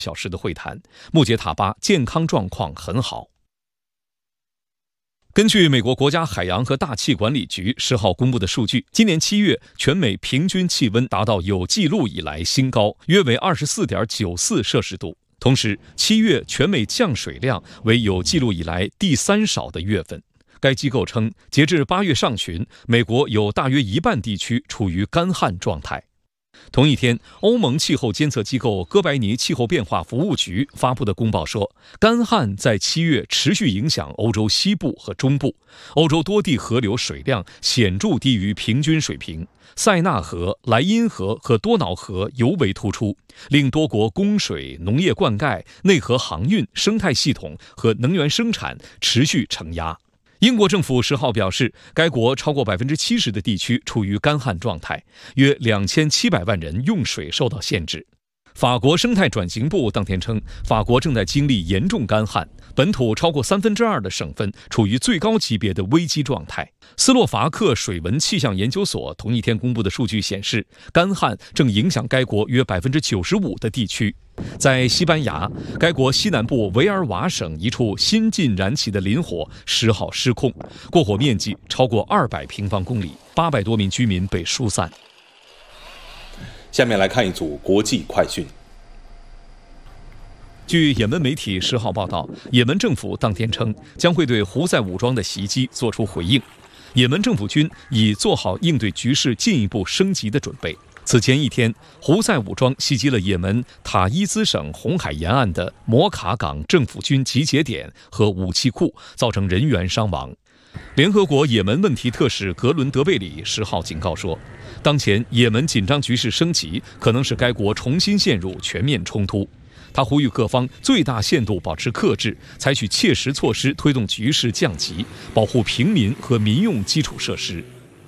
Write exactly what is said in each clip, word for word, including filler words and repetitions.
小时的会谈，穆杰塔巴健康状况很好。根据美国国家海洋和大气管理局十号公布的数据，今年七月全美平均气温达到有记录以来新高，约为 二十四点九四摄氏度。同时，七月全美降水量为有记录以来第三少的月份。该机构称，截至八月上旬，美国有大约一半地区处于干旱状态。同一天，欧盟气候监测机构哥白尼气候变化服务局发布的公报说，干旱在七月持续影响欧洲西部和中部，欧洲多地河流水量显著低于平均水平，塞纳河、莱茵河和多瑙河尤为突出，令多国供水、农业灌溉、内河航运、生态系统和能源生产持续承压。英国政府十号表示，该国超过百分之七十的地区处于干旱状态，约两千七百万人用水受到限制。法国生态转型部当天称，法国正在经历严重干旱，本土超过三分之二的省份处于最高级别的危机状态。斯洛伐克水文气象研究所同一天公布的数据显示，干旱正影响该国约百分之九十五的地区。在西班牙，该国西南部维尔瓦省一处新近燃起的林火十号失控，过火面积超过二百平方公里，八百多名居民被疏散。 下面来看一组国际快讯。 据也门媒体十号报道，也门政府当天称将会对胡塞武装的袭击作出回应。也门政府军已做好应对局势进一步升级的准备。此前一天，胡塞武装袭击了也门塔伊兹省红海沿岸的摩卡港政府军集结点和武器库，造成人员伤亡。联合国也门问题特使格伦德贝里十号警告说，当前也门紧张局势升级，可能使该国重新陷入全面冲突。他呼吁各方最大限度保持克制，采取切实措施推动局势降级，保护平民和民用基础设施。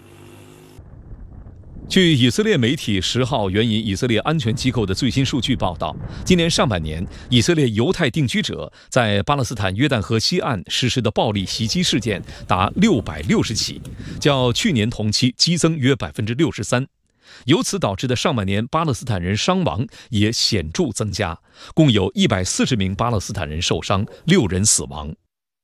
据以色列媒体十号援引以色列安全机构的最新数据报道，今年上半年，以色列犹太定居者在巴勒斯坦约旦河西岸实施的暴力袭击事件达六百六十起，较去年同期激增约百分之六十三。由此导致的上半年巴勒斯坦人伤亡也显著增加，共有一百四十名巴勒斯坦人受伤，六人死亡。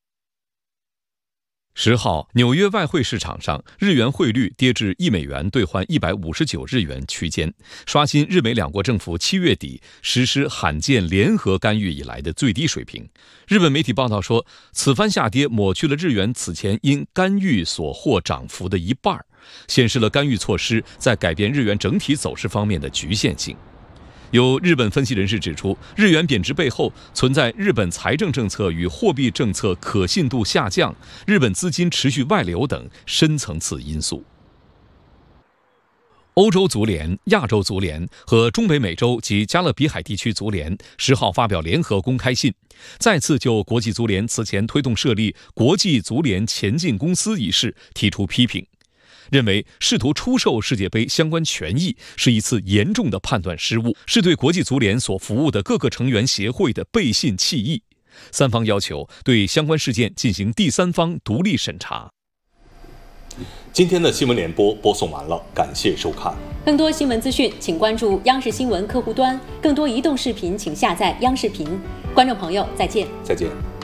十号，纽约外汇市场上，日元汇率跌至一美元兑换一百五十九日元区间，刷新日美两国政府七月底实施罕见联合干预以来的最低水平。日本媒体报道说，此番下跌抹去了日元此前因干预所获涨幅的一半，显示了干预措施在改变日元整体走势方面的局限性。有日本分析人士指出，日元贬值背后存在日本财政政策与货币政策可信度下降、日本资金持续外流等深层次因素。欧洲足联、亚洲足联和中北美洲及加勒比海地区足联十号发表联合公开信，再次就国际足联此前推动设立国际足联前进公司一事提出批评，认为试图出售世界杯相关权益是一次严重的判断失误，是对国际足联所服务的各个成员协会的背信弃义。三方要求对相关事件进行第三方独立审查。 今天的新闻联播播送完了，感谢收看。 更多新闻资讯，请关注央视新闻客户端。更多移动视频，请下载央视频。观众朋友，再见。 再见。